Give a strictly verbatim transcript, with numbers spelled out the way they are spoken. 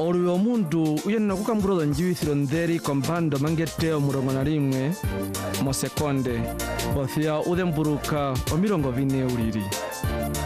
Oluyo mundu uyenna kukamburoza njiwithiro ndheri kwa mpando mangeteo murongo na rimwe mo sekonde othia uthemburuka o mirongo vine uliri.